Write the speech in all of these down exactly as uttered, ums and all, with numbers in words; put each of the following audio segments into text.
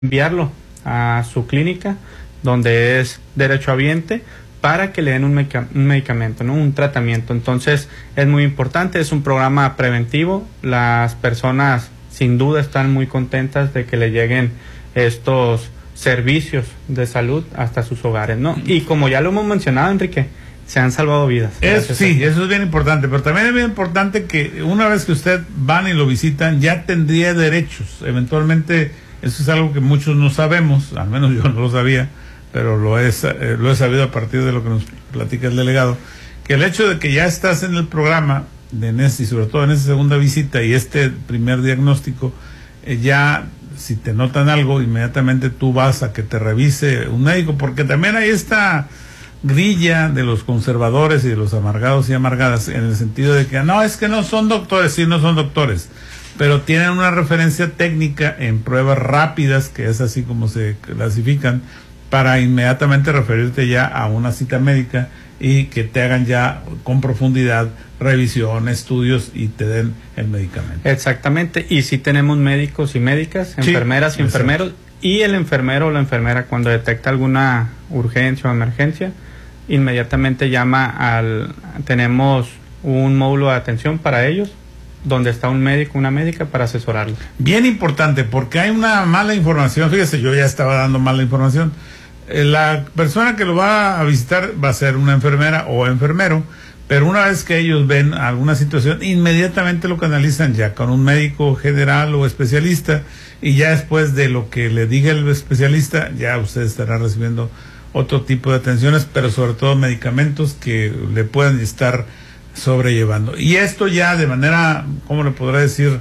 enviarlo a su clínica donde es derechohabiente para que le den un, meca un medicamento, ¿no? Un tratamiento. Entonces es muy importante, es un programa preventivo. Las personas sin duda están muy contentas de que le lleguen estos servicios de salud hasta sus hogares, ¿no? Y como ya lo hemos mencionado, Enrique, se han salvado vidas. Es, sí, eso es bien importante, pero también es bien importante que una vez que usted van y lo visitan, ya tendría derechos. Eventualmente, eso es algo que muchos no sabemos, al menos yo no lo sabía, pero lo he, eh, lo he sabido a partir de lo que nos platica el delegado, que el hecho de que ya estás en el programa, de en ese, y sobre todo en esa segunda visita y este primer diagnóstico, eh, ya si te notan algo, inmediatamente tú vas a que te revise un médico, porque también hay esta grilla de los conservadores y de los amargados y amargadas, en el sentido de que no, es que no son doctores, sí, no son doctores, pero tienen una referencia técnica en pruebas rápidas, que es así como se clasifican, para inmediatamente referirte ya a una cita médica y que te hagan ya con profundidad revisión, estudios y te den el medicamento. Exactamente, y si tenemos médicos y médicas, enfermeras sí, y enfermeros, exacto. Y el enfermero o la enfermera cuando detecta alguna urgencia o emergencia, inmediatamente llama al, tenemos un módulo de atención para ellos, donde está un médico, una médica para asesorarlos. Bien importante, porque hay una mala información, fíjese, yo ya estaba dando mala información. La persona que lo va a visitar va a ser una enfermera o enfermero, pero una vez que ellos ven alguna situación, inmediatamente lo canalizan ya con un médico general o especialista, y ya después de lo que le diga el especialista, ya usted estará recibiendo otro tipo de atenciones, pero sobre todo medicamentos que le puedan estar sobrellevando. Y esto ya de manera, ¿cómo le podrá decir?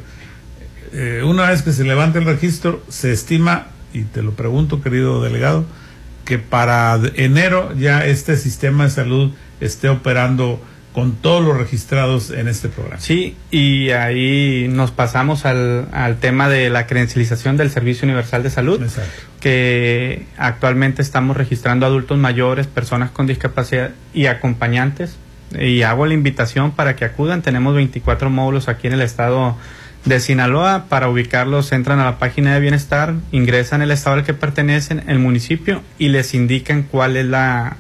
Eh, una vez que se levante el registro, se estima, y te lo pregunto, querido delegado, que para enero ya este sistema de salud esté operando con todos los registrados en este programa. Sí, y ahí nos pasamos al, al tema de la credencialización del Servicio Universal de Salud. Exacto. Que actualmente estamos registrando adultos mayores, personas con discapacidad y acompañantes, y hago la invitación para que acudan. Tenemos veinticuatro módulos aquí en el estado de Sinaloa. Para ubicarlos entran a la página de bienestar, ingresan el estado al que pertenecen, el municipio, y les indican cuál es la,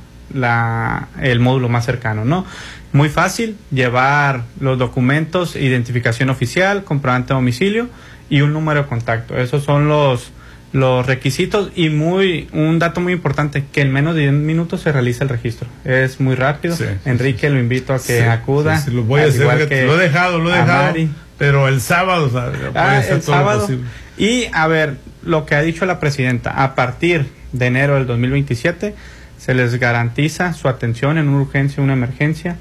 la el módulo más cercano, ¿no? Muy fácil, llevar los documentos, identificación oficial, comprobante de domicilio y un número de contacto. Esos son los los requisitos, y muy un dato muy importante, que en menos de diez minutos se realiza el registro. Es muy rápido. Sí, Enrique, sí, lo invito a que sí, acuda. Sí, sí, lo voy a hacer, que lo he dejado, lo he dejado, Mari. Pero el sábado, o sea, ah, el todo sábado. Y a ver, lo que ha dicho la presidenta, a partir de enero del dos mil veintisiete se les garantiza su atención en una urgencia, una emergencia,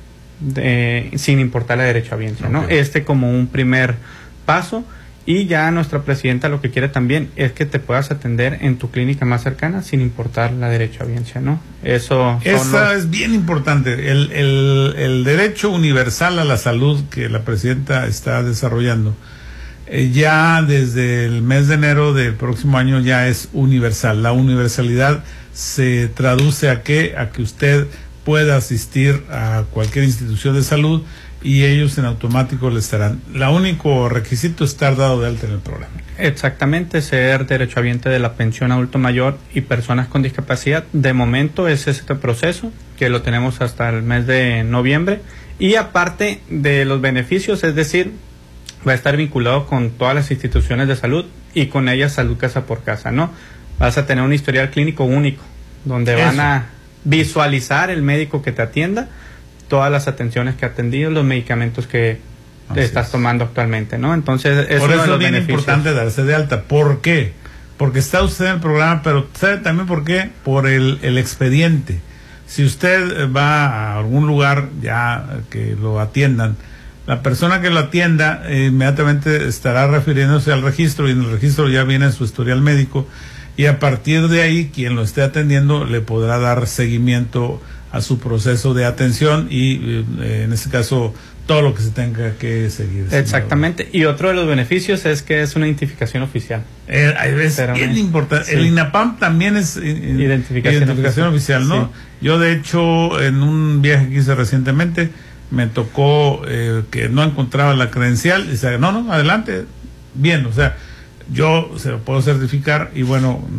de, sin importar la derechohabiencia, okay, ¿no? Este como un primer paso. Y ya nuestra presidenta lo que quiere también es que te puedas atender en tu clínica más cercana sin importar la derechohabiencia, ¿no? Eso Esa los... es bien importante, el, el, el derecho universal a la salud que la presidenta está desarrollando, eh, ya desde el mes de enero del próximo año ya es universal. La universalidad se traduce a que, a que usted pueda asistir a cualquier institución de salud, y ellos en automático le estarán. El único requisito es estar dado de alta en el programa. Exactamente, ser derechohabiente de la pensión adulto mayor y personas con discapacidad. De momento es este proceso, que lo tenemos hasta el mes de noviembre. Y aparte de los beneficios, es decir, va a estar vinculado con todas las instituciones de salud y con ellas salud casa por casa, ¿no? Vas a tener un historial clínico único, donde Eso. van a visualizar el médico que te atienda, todas las atenciones que ha atendido, los medicamentos que te estás es. tomando actualmente, ¿no? Entonces, es por uno eso de los es bien beneficios. Importante darse de alta. ¿Por qué? Porque está usted en el programa, pero ¿sabe también por qué? Por el, el expediente. Si usted va a algún lugar ya que lo atiendan, la persona que lo atienda eh, inmediatamente estará refiriéndose al registro, y en el registro ya viene su historial médico, y a partir de ahí quien lo esté atendiendo le podrá dar seguimiento a su proceso de atención, y eh, en este caso todo lo que se tenga que seguir. Exactamente, y otro de los beneficios es que es una identificación oficial. Eh, es Pero bien me... importante. Sí. El INAPAM también es in, identificación, identificación oficial, oficial, ¿no? Sí. Yo de hecho en un viaje que hice recientemente me tocó eh, que no encontraba la credencial, y dice, no, no, adelante, bien, o sea, yo se lo puedo certificar y bueno,